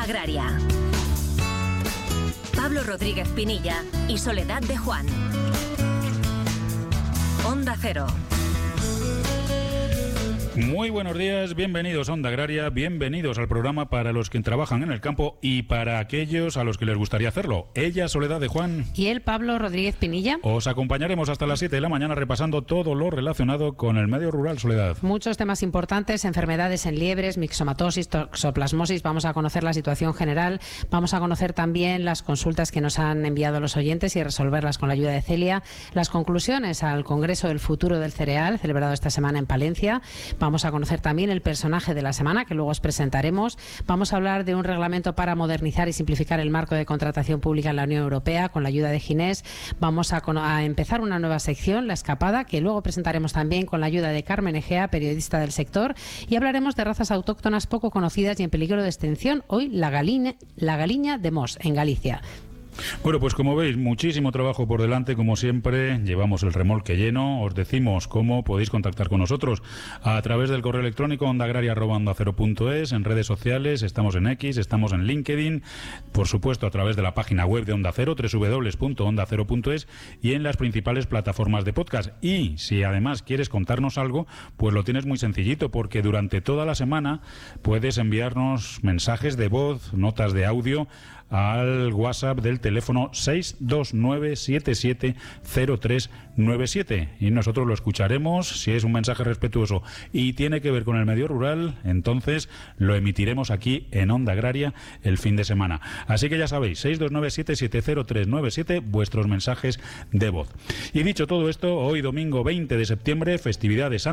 Agraria. Pablo Rodríguez Pinilla y Soledad de Juan. Onda Cero. Muy buenos días, bienvenidos a Onda Agraria, bienvenidos al programa para los que trabajan en el campo y para aquellos a los que les gustaría hacerlo. Ella, Soledad de Juan. Y él, Pablo Rodríguez Pinilla. Os acompañaremos hasta las 7 de la mañana repasando todo lo relacionado con el medio rural, Soledad. Muchos temas importantes, enfermedades en liebres, mixomatosis, toxoplasmosis. Vamos a conocer la situación general, vamos a conocer también las consultas que nos han enviado los oyentes y resolverlas con la ayuda de Celia. Las conclusiones al Congreso del Futuro del Cereal, celebrado esta semana en Palencia. Vamos a conocer también el personaje de la semana, que luego os presentaremos. Vamos a hablar de un reglamento para modernizar y simplificar el marco de contratación pública en la Unión Europea, con la ayuda de Ginés. Vamos a empezar una nueva sección, La Escapada, que luego presentaremos también con la ayuda de Carmen Egea, periodista del sector. Y hablaremos de razas autóctonas poco conocidas y en peligro de extinción. Hoy la galiña de Mos, en Galicia. Bueno, pues como veis, muchísimo trabajo por delante, como siempre, llevamos el remolque lleno. Os decimos cómo podéis contactar con nosotros a través del correo electrónico ondaagraria@ondacero.es, en redes sociales, estamos en X, estamos en LinkedIn, por supuesto a través de la página web de Onda Cero, www.ondacero.es, y en las principales plataformas de podcast. Y si además quieres contarnos algo, pues lo tienes muy sencillito, porque durante toda la semana puedes enviarnos mensajes de voz, notas de audio al WhatsApp del teléfono 629770397 y nosotros lo escucharemos. Si es un mensaje respetuoso y tiene que ver con el medio rural, entonces lo emitiremos aquí en Onda Agraria el fin de semana. Así que ya sabéis, 629770397, vuestros mensajes de voz. Y dicho todo esto, hoy domingo 20 de septiembre, festividad de San